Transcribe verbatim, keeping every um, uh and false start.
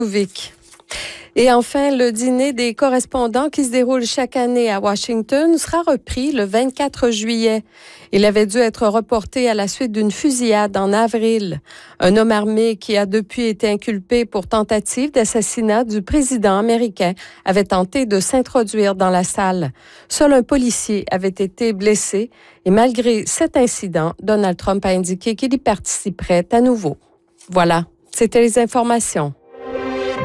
Vic. Et enfin, le dîner des correspondants qui se déroule chaque année à Washington sera repris le vingt-quatre juillet. Il avait dû être reporté à la suite d'une fusillade en avril. Un homme armé qui a depuis été inculpé pour tentative d'assassinat du président américain avait tenté de s'introduire dans la salle. Seul un policier avait été blessé et malgré cet incident, Donald Trump a indiqué qu'il y participerait à nouveau. Voilà, c'était les informations.